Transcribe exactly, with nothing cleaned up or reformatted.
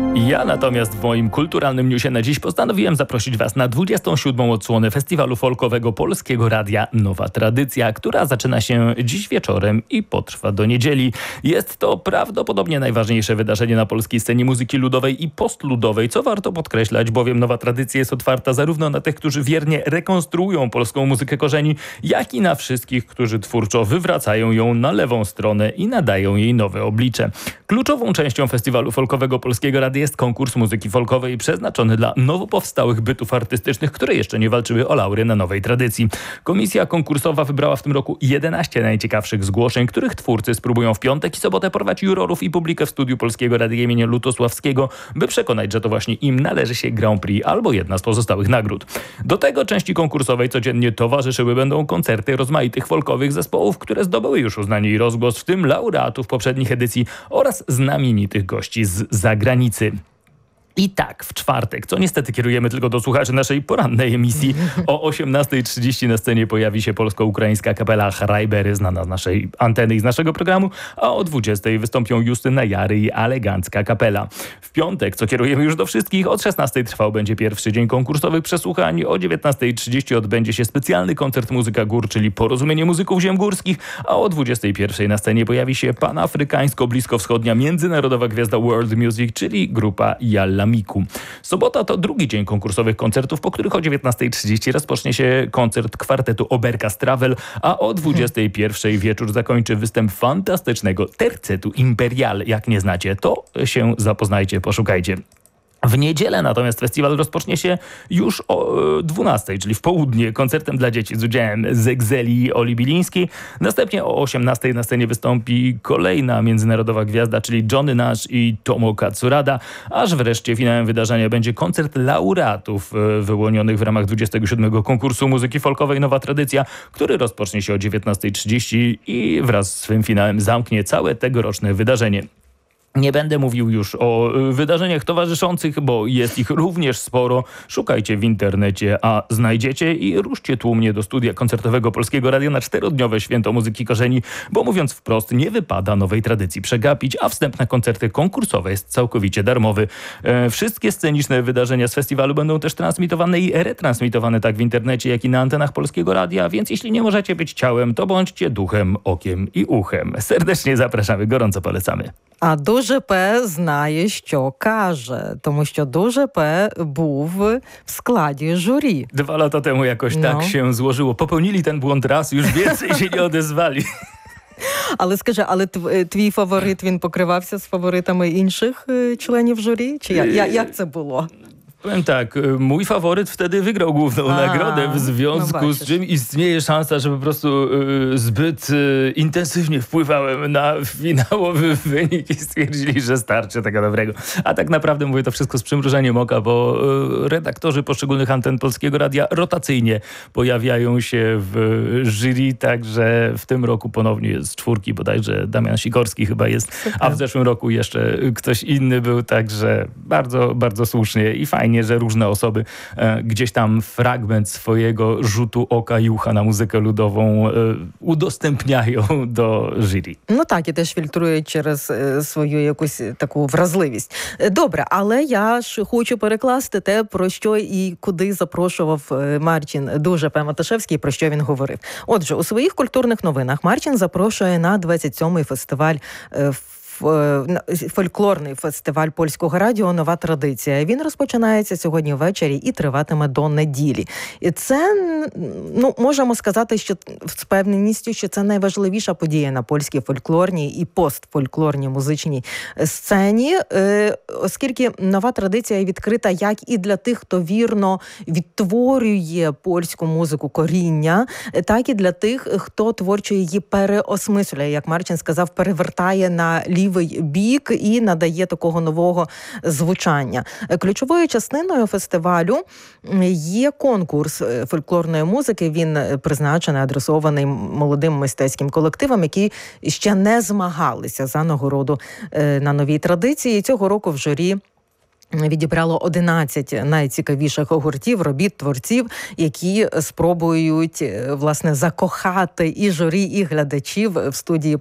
Ja natomiast w moim kulturalnym newsie na dziś postanowiłem zaprosić Was na dwudziestą siódmą odsłonę festiwalu folkowego Polskiego Radia Nowa Tradycja, która zaczyna się dziś wieczorem i potrwa do niedzieli. Jest to prawdopodobnie najważniejsze wydarzenie na polskiej scenie muzyki ludowej i postludowej, co warto podkreślać, bowiem Nowa Tradycja jest otwarta zarówno na tych, którzy wiernie rekonstruują polską muzykę korzeni, jak i na wszystkich, którzy twórczo wywracają ją na lewą stronę i nadają jej nowe oblicze. Kluczową częścią festiwalu folkowego Polskiego Radia jest konkurs muzyki folkowej przeznaczony dla nowo powstałych bytów artystycznych, które jeszcze nie walczyły o laury na Nowej Tradycji. Komisja konkursowa wybrała w tym roku jedenaście najciekawszych zgłoszeń, których twórcy spróbują w piątek i sobotę porwać jurorów i publikę w studiu Polskiego Radia imienia Lutosławskiego, by przekonać, że to właśnie im należy się Grand Prix albo jedna z pozostałych nagród. Do tego części konkursowej codziennie towarzyszyły będą koncerty rozmaitych folkowych zespołów, które zdobyły już uznanie i rozgłos, w tym laureatów poprzednich edycji oraz znamienitych gości z zagranicy. I tak, w czwartek, co niestety kierujemy tylko do słuchaczy naszej porannej emisji, o osiemnastej trzydzieści na scenie pojawi się polsko-ukraińska kapela Hrajbery, znana z naszej anteny i z naszego programu, a o dwudziestej wystąpią Justyna Jary i Elegancka Kapela. W piątek, co kierujemy już do wszystkich, od szesnastej trwał będzie pierwszy dzień konkursowych przesłuchań, o dziewiętnastej trzydzieści odbędzie się specjalny koncert Muzyka Gór, czyli Porozumienie Muzyków Ziem Górskich, a o dwudziestej pierwszej na scenie pojawi się panafrykańsko-bliskowschodnia międzynarodowa gwiazda World Music, czyli grupa Jalla Miku. Sobota to drugi dzień konkursowych koncertów, po których o dziewiętnastej trzydzieści rozpocznie się koncert kwartetu Oberka Stravel, a o dwudziestej pierwszej wieczór zakończy występ fantastycznego tercetu Imperial. Jak nie znacie, to się zapoznajcie, poszukajcie. W niedzielę natomiast festiwal rozpocznie się już o dwunastej, czyli w południe, koncertem dla dzieci z udziałem Zegzeli Oli Bilińskiej. Następnie o osiemnastej na scenie wystąpi kolejna międzynarodowa gwiazda, czyli Johnny Nash i Tomo Katsurada, aż wreszcie finałem wydarzenia będzie koncert laureatów wyłonionych w ramach dwudziestego siódmego konkursu muzyki folkowej Nowa Tradycja, który rozpocznie się o dziewiętnastej trzydzieści i wraz z swym finałem zamknie całe tegoroczne wydarzenie. Nie będę mówił już o wydarzeniach towarzyszących, bo jest ich również sporo. Szukajcie w internecie, a znajdziecie i ruszcie tłumnie do studia koncertowego Polskiego Radia na czterodniowe święto muzyki korzeni, bo mówiąc wprost, nie wypada Nowej Tradycji przegapić, a wstęp na koncerty konkursowe jest całkowicie darmowy. E, wszystkie sceniczne wydarzenia z festiwalu będą też transmitowane i retransmitowane tak w internecie, jak i na antenach Polskiego Radia, więc jeśli nie możecie być ciałem, to bądźcie duchem, okiem i uchem. Serdecznie zapraszamy, gorąco polecamy. А Дуже П знає, що каже, тому що Дуже П був в складі журі. Dwa lata temu jakoś No. tak się złożyło. Popełnili ten błąd raz, już więcej się nie odezwali. Але скажи, але тв- твій фаворит, він покривався з фаворитами інших е, членів журі? Чи як, я- як це було? Powiem tak, y, mój faworyt wtedy wygrał główną A, nagrodę, w związku no z właśnie. czym istnieje szansa, że po prostu y, zbyt y, intensywnie wpływałem na finałowy wynik i stwierdzili, że starczy tego dobrego. A tak naprawdę mówię to wszystko z przymrużeniem oka, bo y, redaktorzy poszczególnych anten Polskiego Radia rotacyjnie pojawiają się w jury, także w tym roku ponownie jest z czwórki, bodajże Damian Sikorski chyba jest, a w zeszłym roku jeszcze ktoś inny był, także bardzo, bardzo słusznie i fajnie, że różne osoby e, gdzieś tam fragment swojego rzutu oka i ucha na muzykę ludową e, udostępniają do jury. Ну так, і теж фільтрують через е, свою якусь таку вразливість. Е, Добре, але я ж хочу перекласти те, про що і куди запрошував е, Марчин Дуже П. Маташевський, про що він говорив. Отже, у своїх культурних новинах Марчин запрошує на двадцять сьомий фестиваль е, ф- е, на- фольклорний фестиваль Польського радіо «Нова Традиція». Він розпочинається сьогодні ввечері і триватиме до неділі. І це, ну, можемо сказати, що з впевненістю, що це найважливіша подія на польській фольклорній і постфольклорній музичній сцені, е, оскільки «Нова Традиція» відкрита як і для тих, хто вірно відтворює польську музику коріння, так і для тих, хто творчо її переосмислює, як Марчин сказав, перевертає на лівий бік і надає такого нового звучання. Ключовою частиною фестивалю є конкурс фольклорної музики. Він призначений, адресований молодим мистецьким колективам, які ще не змагалися за нагороду е, на Новій Традиції. І цього року в журі відібрало одинадцять найцікавіших гуртів, робіт творців, які спробують, власне, закохати і журі, і глядачів в студії